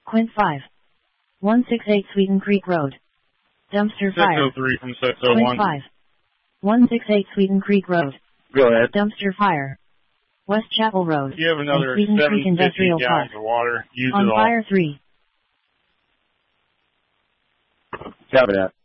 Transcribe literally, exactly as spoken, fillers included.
Quint five. one sixty-eight Sweeten Creek Road. Dumpster fire. six oh three from six oh one. Quint five. one sixty-eight Sweeten Creek Road. Go ahead. Dumpster fire. West Chapel Road. You have another Sweeten Creek seven hundred fifty Industrial gallons Park. of water. Use On it all. fire three. Copy that.